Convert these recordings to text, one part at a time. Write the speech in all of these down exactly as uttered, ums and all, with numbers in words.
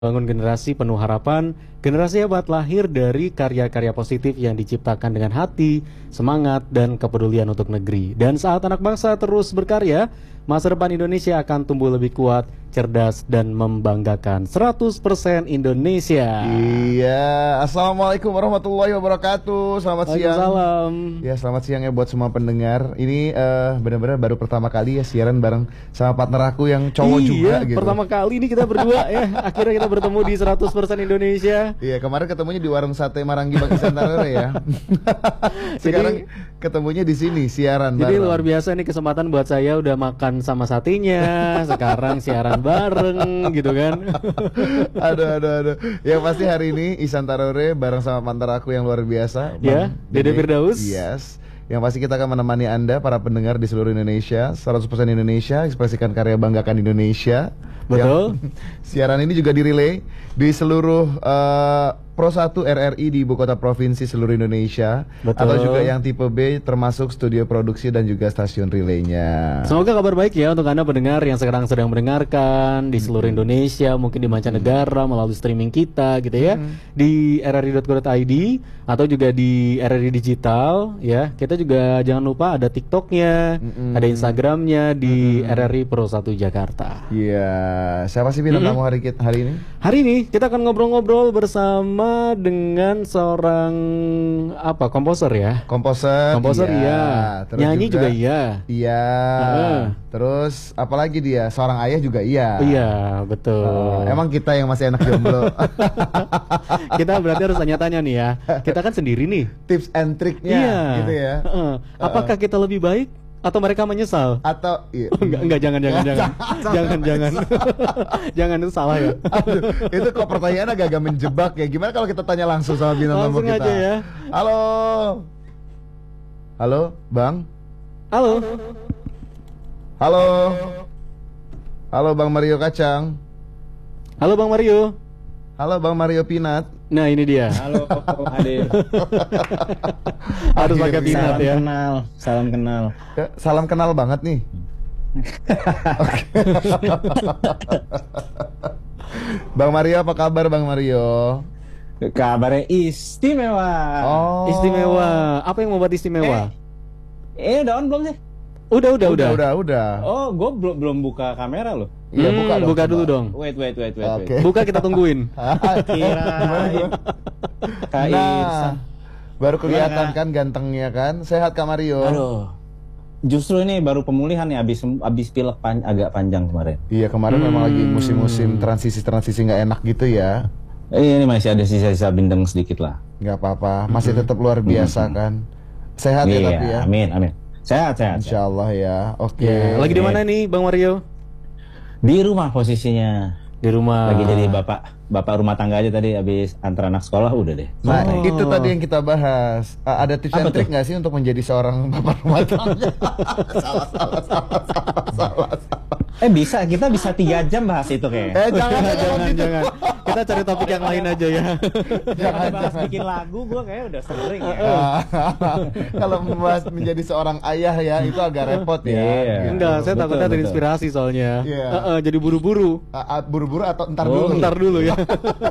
Bangun generasi penuh harapan, generasi hebat lahir dari karya-karya positif yang diciptakan dengan hati, semangat, dan kepedulian untuk negeri. Dan saat anak bangsa terus berkarya, masa depan Indonesia akan tumbuh lebih kuat, cerdas, dan membanggakan. Seratus persen Indonesia. Iya, Assalamualaikum warahmatullahi wabarakatuh. Selamat siang. Waalaikumsalam. Ya, selamat siang ya buat semua pendengar. Ini uh, benar-benar baru pertama kali ya siaran bareng sama partner aku yang cowok iya, juga gitu. Pertama kali ini kita berdua ya. Akhirnya kita bertemu di seratus persen Indonesia. Iya, kemarin ketemunya di warung sate Marangi Bang Isantara ya. Sekarang jadi, ketemunya di sini siaran Jadi bareng. Luar biasa nih kesempatan buat saya, udah makan sama satenya, sekarang siaran bareng gitu kan. Aduh aduh aduh. Yang pasti hari ini Isantarore bareng sama partner aku yang luar biasa, ya, Dede Firdaus. Yes. Yang pasti kita akan menemani Anda para pendengar di seluruh Indonesia, seratus persen Indonesia, ekspresikan karya, banggakan Indonesia. Betul. Yang, siaran ini juga direlay di seluruh uh, Pro satu R R I di ibu kota provinsi seluruh Indonesia. Betul. Atau juga yang tipe B termasuk studio produksi dan juga stasiun relaynya. Semoga kabar baik ya untuk Anda pendengar yang sekarang sedang mendengarkan di seluruh hmm. Indonesia, mungkin di mancanegara melalui streaming kita gitu ya, hmm. di r r i dot co dot i d atau juga di R R I Digital ya. Kita juga jangan lupa ada TikToknya, hmm. ada Instagramnya di hmm. R R I Pro satu Jakarta. Iya, yeah. Siapa sih bintang tamu hmm. hari hari ini? Hari ini kita akan ngobrol-ngobrol bersama dengan seorang apa komposer ya? Komposer. Komposer iya. iya. Nyanyi juga, juga iya. Iya. Uh. Terus apalagi dia? Seorang ayah juga iya. Iya, betul. Uh, emang kita yang masih anak jomblo. Kita berarti harus tanya-tanya nih ya. Kita kan sendiri nih. Tips and triknya iya. gitu ya. Uh. Apakah kita lebih baik atau mereka menyesal? Atau iya. Oh, enggak, enggak, jangan, jangan, jangan, jangan, jangan, jangan, itu salah ya. Aduh, itu kok pertanyaannya agak-agak menjebak ya. Gimana kalau kita tanya langsung sama bintang tamu kita? Langsung aja ya. Halo, halo, Bang. Halo, halo, halo, Bang Mario Kacang. Halo, Bang Mario. Halo, Bang Mario Pinat. Nah, ini dia. Halo, Ade. Harus pakai Pinat ya. Salam kenal, salam kenal. Salam kenal banget nih. Bang Mario, apa kabar Bang Mario? Kabarnya istimewa. Oh. Istimewa. Apa yang membuat istimewa? Eh, eh udah on belum sih? Udah, udah, udah, udah, udah. Oh, gue belum belum buka kamera loh. Iya, hmm, buka dong. Buka dulu dong. Wait, wait, wait, wait. Okay. wait. Buka, kita tungguin. Kirain. Nah, baru kelihatan kan gantengnya kan. Sehat Kak Mario? Aduh. Justru ini baru pemulihan nih, abis abis pilek pan, agak panjang kemarin. Iya, kemarin hmm. memang lagi musim-musim transisi-transisi nggak enak gitu ya. Eh, ini masih ada sisa-sisa bindeng sedikit lah. Nggak apa-apa, masih tetap luar biasa hmm. kan. Sehat iya, ya tapi ya. Amin, amin. Sehat, sehat. Insya Allah ya. Oke. Okay. Ya, lagi di mana nih, Bang Mario? Di rumah posisinya. Di rumah. Lagi jadi bapak bapak rumah tangga aja tadi, habis antar anak sekolah udah deh. Nah, oh. itu tadi yang kita bahas. Uh, ada tips and trik nggak sih untuk menjadi seorang bapak rumah tangga? salah, salah, salah, salah, salah, salah. Eh bisa, kita bisa tiga jam bahas itu kayaknya. Eh jangan, jangan, jangan, jangan. Kita cari topik yang lain aja ya. Jangan bahas bikin lagu, gue kayak udah sering ya. Kalau membahas menjadi seorang ayah ya, itu agak repot ya. Yeah. Gitu. Enggak, saya Betul, takutnya betul. terinspirasi soalnya. Yeah. Uh, uh, jadi buru-buru. Uh, uh, buru-buru atau entar Oh, dulu? Ntar dulu ya.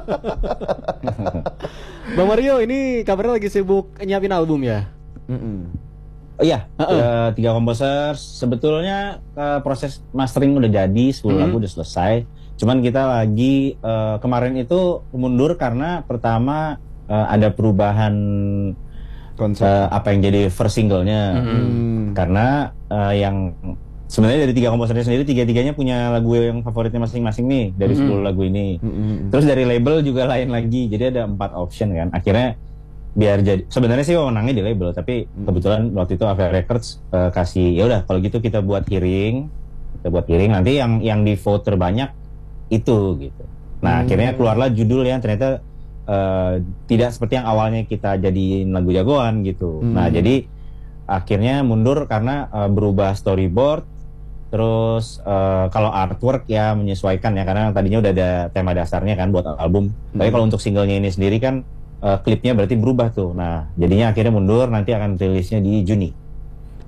Bang Mario, ini kabarnya lagi sibuk nyiapin album ya? Mm -mm. Oh iya, uh -uh. uh, tiga komposer. Sebetulnya uh, proses mastering udah jadi, sepuluh hmm. lagu udah selesai. Cuman kita lagi uh, kemarin itu mundur karena pertama uh, ada perubahan konsep uh, apa yang jadi first singlenya. Hmm. Karena uh, yang sebenarnya dari tiga komposernya sendiri, tiga-tiganya punya lagu yang favoritnya masing-masing nih dari hmm. sepuluh lagu ini. Hmm. Terus dari label juga lain lagi, jadi ada empat option kan. Akhirnya biar jadi, sebenarnya sih wewenangnya di label, tapi hmm. kebetulan waktu itu Avia Records uh, kasih ya udah kalau gitu kita buat hearing, kita buat hearing nanti yang yang di vote terbanyak itu gitu. Nah hmm. akhirnya keluarlah judul yang ternyata uh, tidak seperti yang awalnya kita jadiin lagu jagoan gitu. Hmm. Nah jadi akhirnya mundur karena uh, berubah storyboard, terus uh, kalau artwork ya menyesuaikan ya karena tadinya udah ada tema dasarnya kan buat album. Hmm. Tapi kalau untuk singlenya ini sendiri kan uh, klipnya berarti berubah tuh. Nah jadinya akhirnya mundur, nanti akan rilisnya di Juni.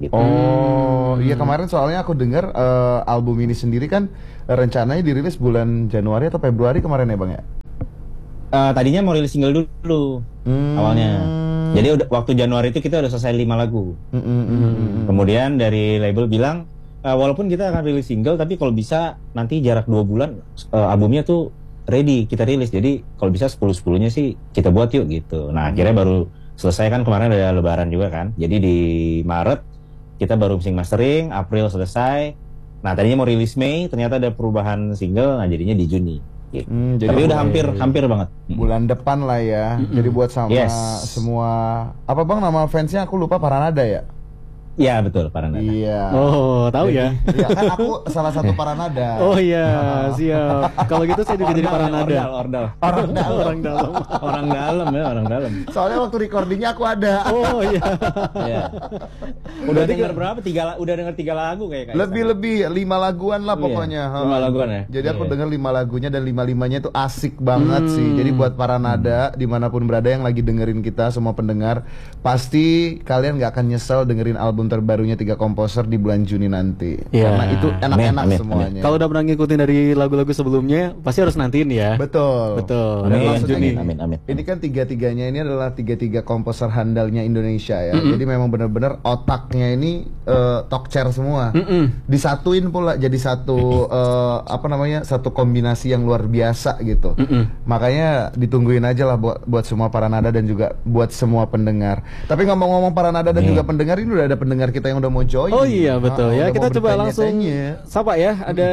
gitu. Oh, iya kemarin soalnya aku dengar uh, album ini sendiri kan uh, rencananya dirilis bulan Januari atau Februari kemarin ya Bang ya? Uh, tadinya mau rilis single dulu Hmm. awalnya. Jadi udah, waktu Januari itu kita udah selesai lima lagu. Mm, mm, mm, mm. Kemudian dari label bilang, uh, walaupun kita akan rilis single, tapi kalau bisa nanti jarak dua bulan uh, albumnya tuh ready kita rilis. Jadi kalau bisa sepuluh sepuluhnya sih kita buat yuk gitu. Nah akhirnya baru selesai kan kemarin ada Lebaran juga kan. Jadi di Maret kita baru mixing mastering, April selesai. Nah tadinya mau rilis Mei, ternyata ada perubahan single, nah jadinya di Juni. Gitu. Hmm, jadi Tapi udah bulan- hampir hampir banget. Bulan depan lah ya. Jadi buat sama Yes. semua apa Bang nama fansnya aku lupa Paranada ya? Iya betul, Paranada. Iya. Oh, tahu ya. Iya kan aku salah satu Paranada. Oh iya, siap. Kalau gitu saya juga jadi paranada. Ordal, ordal. Orang dalam. Orang dalam. Orang dalam ya, orang dalam. Soalnya waktu recordingnya aku ada. Oh iya. Iya. Udah denger berapa? Tiga, la- udah denger tiga lagu kayak kayak Lebih-lebih lima laguan lah Iya, pokoknya. Ha. lima laguan ya? Jadi aku Iya. denger lima lagunya dan lima-limanya itu asik banget sih. Jadi buat para nada dimanapun berada yang lagi dengerin kita semua pendengar, pasti kalian nggak akan nyesel dengerin album terbarunya Tiga Komposer di bulan Juni nanti. Iya. Karena itu enak-enak Amin, amin, semuanya. Kalau udah pernah ngikutin dari lagu-lagu sebelumnya, pasti harus nantiin ya. Betul. Betul. Dan Amin, maksudnya Juni. gini, Amin, amin. ini kan tiga-tiganya ini adalah tiga-tiga komposer handalnya Indonesia ya. Jadi memang benar-benar otaknya ini uh, talk chair semua. Mm-mm. Disatuin pula jadi satu uh, apa namanya satu kombinasi yang luar biasa gitu. Mm-mm. Makanya ditungguin aja lah buat buat semua para nada dan juga buat semua pendengar. Tapi ngomong-ngomong para nada dan juga pendengar, ini udah ada pendengar kita yang udah mau join. Oh iya betul Ah, ya. udah Kita mau coba langsung bertanya-tanya. sapa ya. Ada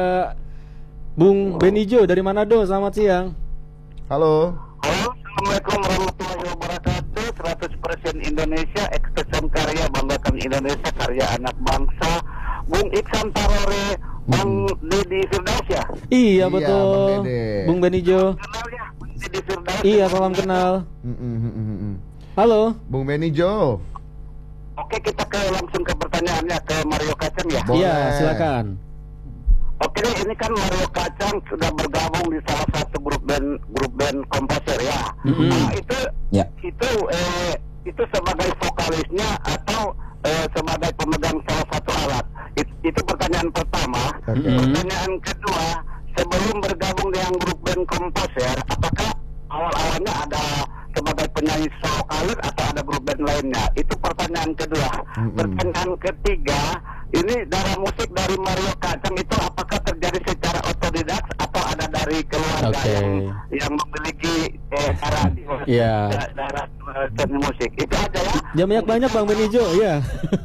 Bung Benijo dari Manado. Selamat siang. Halo. Halo, Assalamualaikum warahmatullahi wabarakatuh. seratus persen Indonesia, ekspresi karya, banggakan Indonesia, karya anak bangsa. Bung Iksan Tarore, Bang Deddy Firdaus ya? Iya Iya, betul. Bang Dede. Bung Benijo. Kenal ya, Bung Deddy Firdaus. Iya, salam kenal. Mm, mm, mm, mm, mm. Halo. Bung Benny Jo. Oke, kita ke langsung ke pertanyaannya ke Mario Kacang ya. Boleh. Iya, silakan. Oke, ini kan Mario Kacang sudah bergabung di salah satu grup band grup band komposer ya. Mm-hmm. Nah, itu Ya. itu eh, itu sebagai vokalisnya atau eh, sebagai pemegang salah satu alat. It- itu pertanyaan pertama. Oke. Pertanyaan kedua, sebelum bergabung dengan grup band komposer, apakah awal-awalnya ada sebagai penyanyi vokalis atau ada grup band lainnya? Itu pertanyaan kedua. Mm-mm. Pertanyaan ketiga, ini darah musik dari Mario Kacang itu apakah terjadi secara otodidak atau ada dari keluarga Oke. yang yang memiliki eh, darah Iya. da- darah eh, seni musik? Itu aja ya. Jamnya banyak Bang Benijo, ya.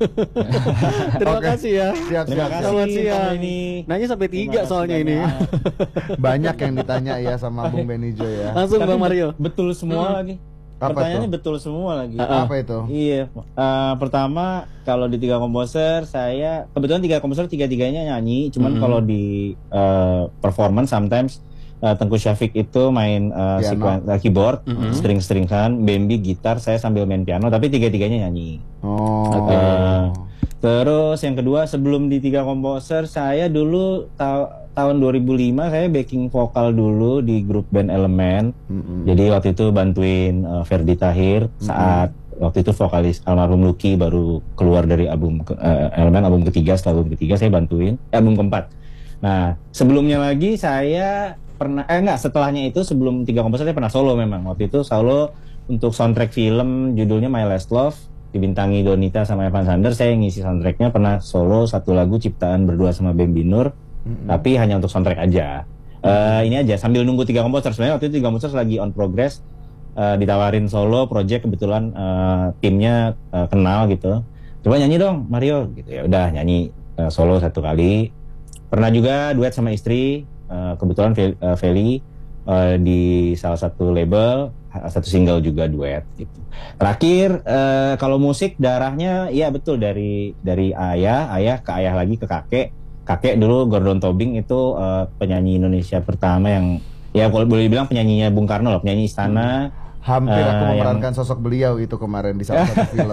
Terima Oke. kasih ya. Siap, Terima siap, kasih. siap. Selamat siang. Bang Benny. Nanya sampai tiga Terima kasih soalnya ini. banyak. Banyak yang ditanya ya sama Bung Benny Jo ya. Langsung Tapi Bang Mario. bet- betul semua lagi. Apa Pertanyaannya tuh? betul semua lagi. Ah, ah. Apa itu? Iya, eh, pertama kalau di tiga komposer saya kebetulan tiga komposer tiga-tiganya nyanyi, cuman Mhm. kalau di eh, performance sometimes eh, Tengku Syafiq itu main eh, Piano. sekuen- eh, keyboard, Mhm. string-stringan, Bambi gitar, saya sambil main piano, tapi tiga-tiganya nyanyi. Oh. Oke. Terus yang kedua sebelum di tiga komposer saya dulu ta- tahun dua ribu lima saya backing vokal dulu di grup band Elemen. Mm-mm. Jadi waktu itu bantuin uh, Ferdi Tahir saat waktu itu vokalis almarhum Lucky baru keluar dari album ke- uh, Elemen album ketiga, setelah album ketiga saya bantuin eh, album keempat. Nah sebelumnya lagi saya pernah eh enggak setelahnya itu sebelum tiga komposer saya pernah solo memang waktu itu solo untuk soundtrack film judulnya My Last Love dibintangi Donita sama Evan Sanders. Saya ngisi soundtracknya pernah solo satu lagu ciptaan berdua sama Bambi Nur. Tapi hanya untuk soundtrack aja. Eh, ini aja sambil nunggu tiga komposer. Sebenarnya waktu itu tiga komposer lagi on progress, eh, ditawarin solo project kebetulan eh, timnya eh, kenal gitu. Coba nyanyi dong Mario gitu ya. Udah nyanyi eh, solo satu kali. Pernah juga duet sama istri, eh, kebetulan Fel- eh, Feli eh, di salah satu label, satu single juga duet gitu. Terakhir eh, kalau musik darahnya iya betul dari dari ayah, ayah ke ayah lagi ke kakek. Kakek dulu Gordon Tobing itu uh, penyanyi Indonesia pertama yang ya kalau boleh dibilang penyanyinya Bung Karno lah, penyanyi istana. Hampir aku Eh, memerankan sosok beliau itu kemarin di salah satu film.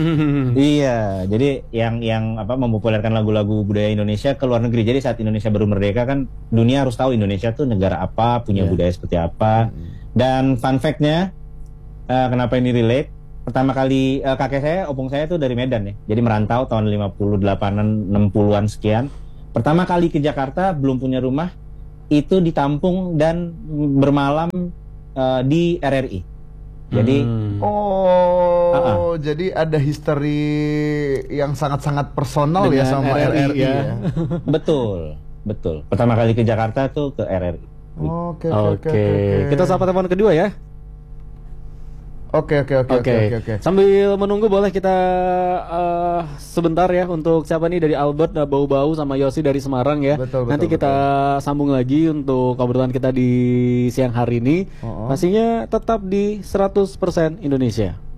Iya, jadi yang yang apa mempopulerkan lagu-lagu budaya Indonesia ke luar negeri. Jadi saat Indonesia baru merdeka kan dunia harus tahu Indonesia tuh negara apa, punya Iya. budaya seperti apa. Dan fun fact-nya uh, kenapa ini relate? pertama kali uh, kakek saya, opung saya tuh dari Medan ya. Jadi merantau tahun lima puluh delapanan, enam puluhan sekian. Pertama kali ke Jakarta belum punya rumah, itu ditampung dan bermalam uh, di R R I. Jadi hmm. oh, uh-uh. jadi ada history yang sangat-sangat personal ya sama R R I, R R I ya. ya. Betul, betul. Pertama kali ke Jakarta tuh ke R R I. Oke, oke, oke. Kita sapa telepon kedua ya. Oke, oke, oke, oke, oke. Sambil menunggu boleh kita uh, sebentar ya untuk siapa nih dari Albert, uh, Bau-Bau sama Yosi dari Semarang ya. Betul, betul, Nanti kita betul. sambung lagi untuk obrolan kita di siang hari ini. Oh, oh. Pastinya tetap di seratus persen Indonesia.